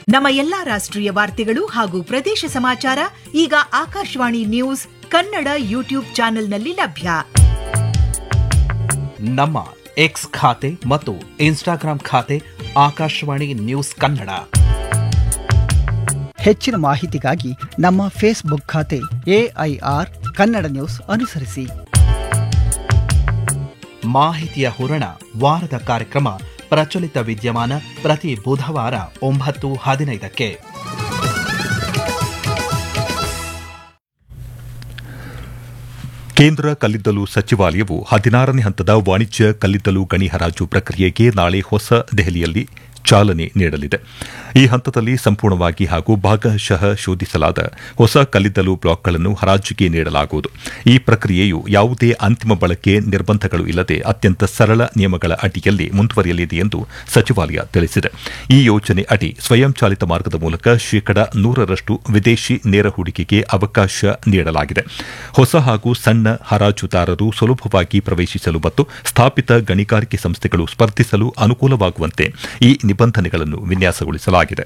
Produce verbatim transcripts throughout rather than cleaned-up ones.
ನಮ್ಮ ಎಲ್ಲಾ ರಾಷ್ಟ್ರೀಯ ವಾರ್ತೆಗಳು ಹಾಗೂ ಪ್ರದೇಶ ಸಮಾಚಾರ ಈಗ ಆಕಾಶವಾಣಿ ನ್ಯೂಸ್ ಕನ್ನಡ ಯೂಟ್ಯೂಬ್ ಚಾನೆಲ್ನಲ್ಲಿ ಲಭ್ಯ. ನಮ್ಮ ಎಕ್ಸ್ ಖಾತೆ ಮತ್ತು ಇನ್ಸ್ಟಾಗ್ರಾಂ ಖಾತೆ ಆಕಾಶವಾಣಿ ನ್ಯೂಸ್ ಕನ್ನಡ. ಹೆಚ್ಚಿನ ಮಾಹಿತಿಗಾಗಿ ನಮ್ಮ ಫೇಸ್ಬುಕ್ ಖಾತೆ ಎಐಆರ್ ಕನ್ನಡ ನ್ಯೂಸ್ ಅನುಸರಿಸಿ. ಮಾಹಿತಿಯ ಹೂರಣ ವಾರದ ಕಾರ್ಯಕ್ರಮ ಪ್ರಚಲಿತ ವಿದ್ಯಮಾನ ಪ್ರತಿ ಬುಧವಾರ ಒಂಬತ್ತು ಹದಿನೈದಕ್ಕೆ. ಕೇಂದ್ರ ಕಲ್ಲಿದ್ದಲು ಸಚಿವಾಲಯವು ಹದಿನಾರನೇ ಹಂತದ ವಾಣಿಜ್ಯ ಕಲ್ಲಿದ್ದಲು ಗಣಿ ಹರಾಜು ಪ್ರಕ್ರಿಯೆಗೆ ನಾಳೆ ಹೊಸ ದೆಹಲಿಯಲ್ಲಿ ಚಾಲನೆ ನೀಡಲಿದೆ. ಈ ಹಂತದಲ್ಲಿ ಸಂಪೂರ್ಣವಾಗಿ ಹಾಗೂ ಭಾಗಶಃ ಶೋಧಿಸಲಾದ ಹೊಸ ಕಲ್ಲಿದ್ದಲು ಬ್ಲಾಕ್ಗಳನ್ನು ಹರಾಜಿಗೆ ನೀಡಲಾಗುವುದು. ಈ ಪ್ರಕ್ರಿಯೆಯು ಯಾವುದೇ ಅಂತಿಮ ಬಳಕೆ ನಿರ್ಬಂಧಗಳು ಇಲ್ಲದೆ ಅತ್ಯಂತ ಸರಳ ನಿಯಮಗಳ ಅಡಿಯಲ್ಲಿ ಮುಂದುವರಿಯಲಿದೆ ಎಂದು ಸಚಿವಾಲಯ ತಿಳಿಸಿದೆ. ಈ ಯೋಜನೆ ಅಡಿ ಸ್ವಯಂಚಾಲಿತ ಮಾರ್ಗದ ಮೂಲಕ ಶೇಕಡ ನೂರರಷ್ಟು ವಿದೇಶಿ ನೇರ ಹೂಡಿಕೆಗೆ ಅವಕಾಶ ನೀಡಲಾಗಿದೆ. ಹೊಸ ಹಾಗೂ ಸಣ್ಣ ಹರಾಜುದಾರರು ಸುಲಭವಾಗಿ ಪ್ರವೇಶಿಸಲು ಮತ್ತು ಸ್ಥಾಪಿತ ಗಣಿಗಾರಿಕೆ ಸಂಸ್ಥೆಗಳು ಸ್ಪರ್ಧಿಸಲು ಅನುಕೂಲವಾಗುವಂತೆ ಈ ನಿಬಂಧನೆಗಳನ್ನು ವಿನ್ಯಾಸಗೊಳಿಸಲಾಗಿದೆ.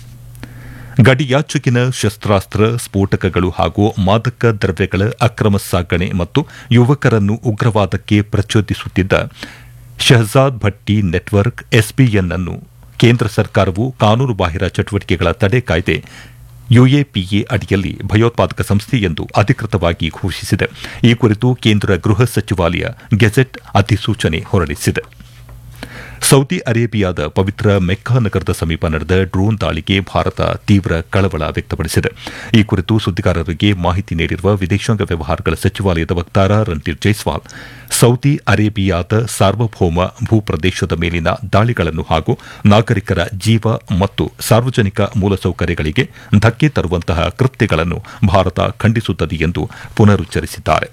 ಗಡಿಯಾಚೆಗಿನ ಶಸ್ತ್ರಾಸ್ತ್ರ, ಸ್ಫೋಟಕಗಳು ಹಾಗೂ ಮಾದಕ ದ್ರವ್ಯಗಳ ಅಕ್ರಮ ಸಾಗಣೆ ಮತ್ತು ಯುವಕರನ್ನು ಉಗ್ರವಾದಕ್ಕೆ ಪ್ರಚೋದಿಸುತ್ತಿದ್ದ ಶಹಜಾದ್ ಭಟ್ಟಿ ನೆಟ್ವರ್ಕ್ ಎಸ್ಬಿಎನ್ ಅನ್ನು ಕೇಂದ್ರ ಸರ್ಕಾರವು ಕಾನೂನುಬಾಹಿರ ಚಟುವಟಿಕೆಗಳ ತಡೆ ಕಾಯ್ದೆ ಯುಎಪಿಎ ಅಡಿಯಲ್ಲಿ ಭಯೋತ್ಪಾದಕ ಸಂಸ್ಥೆ ಎಂದು ಅಧಿಕೃತವಾಗಿ ಘೋಷಿಸಿದೆ. ಈ ಕುರಿತು ಕೇಂದ್ರ ಗೃಹ ಸಚಿವಾಲಯ ಗೆಜೆಟ್ ಅಧಿಸೂಚನೆ ಹೊರಡಿಸಿದೆ. ಸೌದಿ ಅರೇಬಿಯಾದ ಪವಿತ್ರ ಮೆಕ್ಕಾ ನಗರದ ಸಮೀಪ ನಡೆದ ಡ್ರೋನ್ ದಾಳಿಗೆ ಭಾರತ ತೀವ್ರ ಕಳವಳ ವ್ಯಕ್ತಪಡಿಸಿದೆ. ಈ ಕುರಿತು ಸುದ್ದಿಗಾರರಿಗೆ ಮಾಹಿತಿ ನೀಡಿರುವ ವಿದೇಶಾಂಗ ವ್ಯವಹಾರಗಳ ಸಚಿವಾಲಯದ ವಕ್ತಾರ ರಣಧೀರ್ ಜೈಸ್ವಾಲ್, ಸೌದಿ ಅರೇಬಿಯಾದ ಸಾರ್ವಭೌಮ ಭೂಪ್ರದೇಶದ ಮೇಲಿನ ದಾಳಿಗಳನ್ನು ಹಾಗೂ ನಾಗರಿಕರ ಜೀವ ಮತ್ತು ಸಾರ್ವಜನಿಕ ಮೂಲಸೌಕರ್ಯಗಳಿಗೆ ಧಕ್ಕೆ ತರುವಂತಹ ಕೃತ್ಯಗಳನ್ನು ಭಾರತ ಖಂಡಿಸುತ್ತದೆ ಎಂದು ಪುನರುಚ್ಚರಿಸಿದ್ದಾರೆ.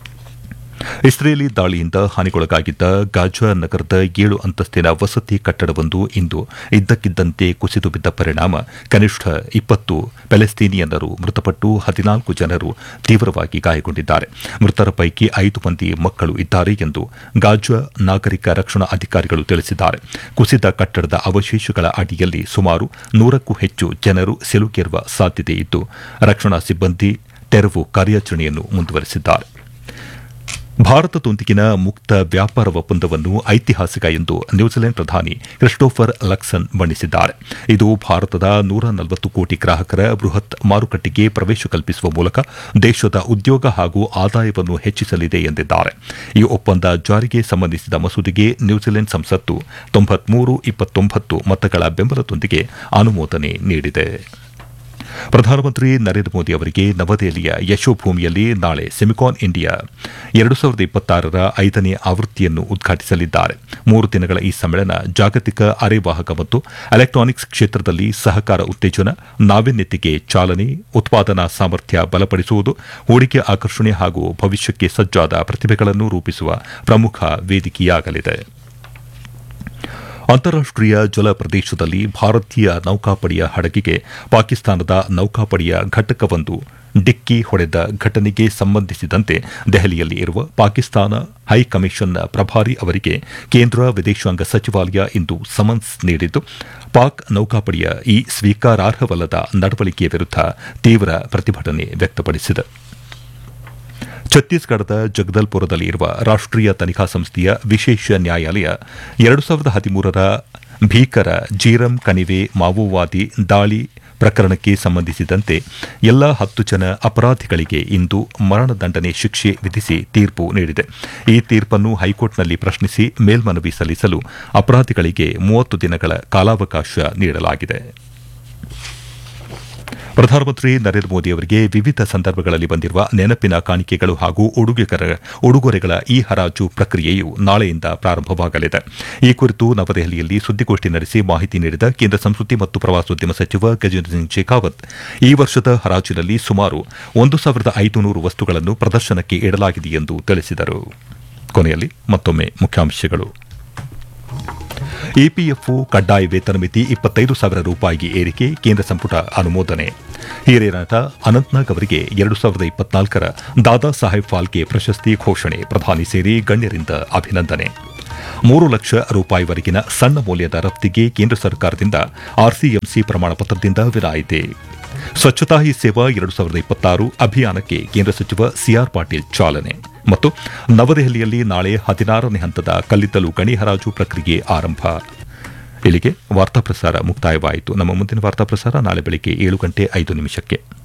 ಇಸ್ರೇಲಿ ದಾಳಿಯಿಂದ ಹಾನಿಗೊಳಗಾಗಿದ್ದ ಗಾಜಾ ನಗರದ ಏಳು ಅಂತಸ್ತಿನ ವಸತಿ ಕಟ್ಟಡವೊಂದು ಇಂದು ಇದ್ದಕ್ಕಿದ್ದಂತೆ ಕುಸಿದು ಬಿದ್ದ ಪರಿಣಾಮ ಕನಿಷ್ಠ ಇಪ್ಪತ್ತು ಪ್ಯಾಲೆಸ್ತೀನಿಯನ್ನರು ಮೃತಪಟ್ಟು ಹದಿನಾಲ್ಕು ಜನರು ತೀವ್ರವಾಗಿ ಗಾಯಗೊಂಡಿದ್ದಾರೆ. ಮೃತರ ಪೈಕಿ ಐದು ಮಂದಿ ಮಕ್ಕಳು ಇದ್ದಾರೆ ಎಂದು ಗಾಜಾ ನಾಗರಿಕ ರಕ್ಷಣಾ ಅಧಿಕಾರಿಗಳು ತಿಳಿಸಿದ್ದಾರೆ. ಕುಸಿದ ಕಟ್ಟಡದ ಅವಶೇಷಗಳ ಅಡಿಯಲ್ಲಿ ಸುಮಾರು ನೂರಕ್ಕೂ ಹೆಚ್ಚು ಜನರು ಸಿಲುಕಿರುವ ಸಾಧ್ಯತೆ ಇದ್ದು, ರಕ್ಷಣಾ ಸಿಬ್ಬಂದಿ ತೆರವು ಕಾರ್ಯಾಚರಣೆಯನ್ನು ಮುಂದುವರೆಸಿದ್ದಾರೆ. ಭಾರತದೊಂದಿಗಿನ ಮುಕ್ತ ವ್ಯಾಪಾರ ಒಪ್ಪಂದವನ್ನು ಐತಿಹಾಸಿಕ ಎಂದು ನ್ಯೂಜಿಲೆಂಡ್ ಪ್ರಧಾನಿ ಕ್ರಿಸ್ಟೋಫರ್ ಲಕ್ಸನ್ ಬಣ್ಣಿಸಿದ್ದಾರೆ. ಇದು ಭಾರತದ ನೂರ ನಲವತ್ತು ಕೋಟಿ ಗ್ರಾಹಕರ ಬೃಹತ್ ಮಾರುಕಟ್ಟೆಗೆ ಪ್ರವೇಶ ಕಲ್ಪಿಸುವ ಮೂಲಕ ದೇಶದ ಉದ್ಯೋಗ ಹಾಗೂ ಆದಾಯವನ್ನು ಹೆಚ್ಚಿಸಲಿದೆ ಎಂದಿದ್ದಾರೆ. ಈ ಒಪ್ಪಂದ ಜಾರಿಗೆ ಸಂಬಂಧಿಸಿದ ಮಸೂದೆಗೆ ನ್ಯೂಜಿಲೆಂಡ್ ಸಂಸತ್ತು ತೊಂಬತ್ಮೂರು ಇಪ್ಪತ್ತೊಂಬತ್ತು ಮತಗಳ ಬೆಂಬಲದೊಂದಿಗೆ ಅನುಮೋದನೆ ನೀಡಿದೆ. ಪ್ರಧಾನಮಂತ್ರಿ ನರೇಂದ್ರ ಮೋದಿ ಅವರಿಗೆ ನವದೆಹಲಿಯ ಯಶೋಭೂಮಿಯಲ್ಲಿ ನಾಳೆ ಸೆಮಿಕಾನ್ ಇಂಡಿಯಾ ಎರಡು ಸಾವಿರದ ಇಪ್ಪತ್ತಾರರ ಐದನೇ ಆವೃತ್ತಿಯನ್ನು ಉದ್ಘಾಟಿಸಲಿದ್ದಾರೆ. ಮೂರು ದಿನಗಳ ಈ ಸಮ್ಮೇಳನ ಜಾಗತಿಕ ಅರೆವಾಹಕ ಮತ್ತು ಎಲೆಕ್ಟ್ರಾನಿಕ್ಸ್ ಕ್ಷೇತ್ರದಲ್ಲಿ ಸಹಕಾರ ಉತ್ತೇಜನ, ನಾವೀನ್ಯತೆಗೆ ಚಾಲನೆ, ಉತ್ಪಾದನಾ ಸಾಮರ್ಥ್ಯ ಬಲಪಡಿಸುವುದು, ಹೂಡಿಕೆ ಆಕರ್ಷಣೆ ಹಾಗೂ ಭವಿಷ್ಯಕ್ಕೆ ಸಜ್ಜಾದ ಪ್ರತಿಭೆಗಳನ್ನು ರೂಪಿಸುವ ಪ್ರಮುಖ ವೇದಿಕೆಯಾಗಲಿದೆ. ಅಂತಾರಾಷ್ಟೀಯ ಜಲ ಪ್ರದೇಶದಲ್ಲಿ ಭಾರತೀಯ ನೌಕಾಪಡೆಯ ಹಡಗಿಗೆ ಪಾಕಿಸ್ತಾನದ ನೌಕಾಪಡೆಯ ಘಟಕವೊಂದು ಡಿಕ್ಕಿ ಹೊಡೆದ ಘಟನೆಗೆ ಸಂಬಂಧಿಸಿದಂತೆ ದೆಹಲಿಯಲ್ಲಿ ಇರುವ ಪಾಕಿಸ್ತಾನ ಹೈಕಮಿಷನ್ನ ಪ್ರಭಾರಿ ಅವರಿಗೆ ಕೇಂದ್ರ ವಿದೇಶಾಂಗ ಸಚಿವಾಲಯ ಇಂದು ಸಮನ್ಸ್ ನೀಡಿದ್ದು, ಪಾಕ್ ನೌಕಾಪಡೆಯ ಈ ಸ್ವೀಕಾರಾರ್ಹವಲ್ಲದ ನಡವಳಿಕೆಯ ವಿರುದ್ಧ ತೀವ್ರ ಪ್ರತಿಭಟನೆ ವ್ಯಕ್ತಪಡಿಸಿದೆ. ಛತ್ತೀಸ್ಗಢದ ಜಗದಲ್ಪುರದಲ್ಲಿ ಇರುವ ರಾಷ್ಟೀಯ ತನಿಖಾ ಸಂಸ್ಥೆಯ ವಿಶೇಷ ನ್ಯಾಯಾಲಯ ಎರಡು ಸಾವಿರದ ಹದಿಮೂರರ ಭೀಕರ ಜೀರಂ ಕಣಿವೆ ಮಾವೋವಾದಿ ದಾಳಿ ಪ್ರಕರಣಕ್ಕೆ ಸಂಬಂಧಿಸಿದಂತೆ ಎಲ್ಲ ಹತ್ತು ಜನ ಅಪರಾಧಿಗಳಿಗೆ ಇಂದು ಮರಣದಂಡನೆ ಶಿಕ್ಷೆ ವಿಧಿಸಿ ತೀರ್ಪು ನೀಡಿದೆ. ಈ ತೀರ್ಪನ್ನು ಹೈಕೋರ್ಟ್ನಲ್ಲಿ ಪ್ರಶ್ನಿಸಿ ಮೇಲ್ಮನವಿ ಸಲ್ಲಿಸಲು ಅಪರಾಧಿಗಳಿಗೆ ಮೂವತ್ತು ದಿನಗಳ ಕಾಲಾವಕಾಶ ನೀಡಲಾಗಿದೆ. ಪ್ರಧಾನಮಂತ್ರಿ ನರೇಂದ್ರ ಮೋದಿ ಅವರಿಗೆ ವಿವಿಧ ಸಂದರ್ಭಗಳಲ್ಲಿ ಬಂದಿರುವ ನೆನಪಿನ ಕಾಣಿಕೆಗಳು ಹಾಗೂ ಉಡುಗೊರೆಗಳ ಈ ಹರಾಜು ಪ್ರಕ್ರಿಯೆಯು ನಾಳೆಯಿಂದ ಪ್ರಾರಂಭವಾಗಲಿದೆ. ಈ ಕುರಿತು ನವದೆಹಲಿಯಲ್ಲಿ ಸುದ್ದಿಗೋಷ್ಠಿ ನಡೆಸಿ ಮಾಹಿತಿ ನೀಡಿದ ಕೇಂದ್ರ ಸಂಸ್ಕೃತಿ ಮತ್ತು ಪ್ರವಾಸೋದ್ಯಮ ಸಚಿವ ಗಜೇಂದ್ರ ಸಿಂಗ್ ಶೇಖಾವತ್, ಈ ವರ್ಷದ ಹರಾಜಿನಲ್ಲಿ ಸುಮಾರು ಒಂದು ಸಾವಿರದ ಐದುನೂರು ವಸ್ತುಗಳನ್ನು ಪ್ರದರ್ಶನಕ್ಕೆ ಇಡಲಾಗಿದೆ ಎಂದು ತಿಳಿಸಿದರು. ಕೊನೆಯಲ್ಲಿ ಮತ್ತೊಮ್ಮೆ ಮುಖ್ಯಾಂಶಗಳು. ಇಪಿಎಫ್ಒ ಕಡ್ಡಾಯ ವೇತನ ಮಿತಿ ಇಪ್ಪತ್ತೈದು ಸಾವಿರ ರೂಪಾಯಿಗೆ ಏರಿಕೆ, ಕೇಂದ್ರ ಸಂಪುಟ ಅನುಮೋದನೆ. ಹಿರಿಯ ನಟ ಅನಂತ್ನಾಗ್ ಅವರಿಗೆ ಎರಡು ಸಾವಿರದ ಇಪ್ಪತ್ನಾಲ್ಕರ ದಾದಾ ಸಾಹೇಬ್ ಫಾಲ್ಕೆ ಪ್ರಶಸ್ತಿ ಘೋಷಣೆ, ಪ್ರಧಾನಿ ಸೇರಿ ಗಣ್ಯರಿಂದ ಅಭಿನಂದನೆ. ಮೂರು ಲಕ್ಷ ರೂಪಾಯಿವರೆಗಿನ ಸಣ್ಣ ಮೌಲ್ಯದ ರಫ್ತಿಗೆ ಕೇಂದ್ರ ಸರ್ಕಾರದಿಂದ ಆರ್ಸಿಎಂಸಿ ಪ್ರಮಾಣ ಪತ್ರದಿಂದ ವಿನಾಯಿತಿ. ಸ್ವಚ್ಛತಾ ಹಿ ಸೇವಾ ಎರಡು ಸಾವಿರದ ಇಪ್ಪತ್ತಾರು ಅಭಿಯಾನಕ್ಕೆ ಕೇಂದ್ರ ಸಚಿವ ಸಿಆರ್ ಪಾಟೀಲ್ ಚಾಲನೆ ಮತ್ತು ನವದೆಹಲಿಯಲ್ಲಿ ನಾಳೆ ಹದಿನಾರನೇ ಹಂತದ ಕಲ್ಲಿದ್ದಲು ಗಣಿ ಹರಾಜು ಪ್ರಕ್ರಿಯೆ ಆರಂಭ. ಇಲ್ಲಿಗೆ ವಾರ್ತಾ ಪ್ರಸಾರ ಮುಕ್ತಾಯವಾಯಿತು. ನಮ್ಮ ಮುಂದಿನ ವಾರ್ತಾ ಪ್ರಸಾರ ನಾಳೆ ಬೆಳಗ್ಗೆ ಏಳು ಗಂಟೆ ಐದು ನಿಮಿಷಕ್ಕೆ.